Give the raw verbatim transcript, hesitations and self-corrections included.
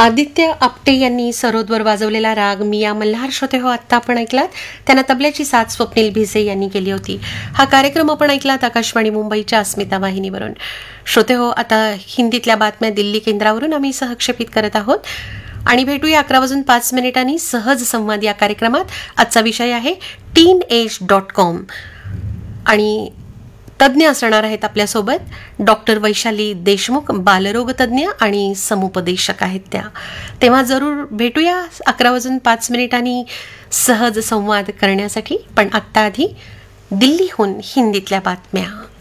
आदित्य आपटे यांनी सरोदवर वाजवलेला राग मिया मल्हार श्रोते हो आत्ता आपण ऐकलात. त्यांना तबल्याची साथ स्वप्नील भिसे यांनी केली होती. हा कार्यक्रम आपण ऐकलात आकाशवाणी मुंबईच्या अस्मिता वाहिनीवरून. श्रोते हो, आता हिंदीतल्या बातम्या दिल्ली केंद्रावरून आम्ही सहक्षेपित करत आहोत आणि भेटूया अकरा वाजून पाच मिनिटांनी सहज संवाद या कार्यक्रमात. आजचा विषय आहे टीन एज डॉट कॉम आणि तज्ज्ञ असणार आहेत आपल्यासोबत डॉक्टर वैशाली देशमुख, बालरोग तज्ज्ञ आणि समुपदेशक आहेत त्या. तेव्हा जरूर भेटूया अकरा वाजून पाच मिनिटांनी सहज संवाद करण्यासाठी. पण आत्ता आधी दिल्लीहून हिंदीतल्या बातम्या.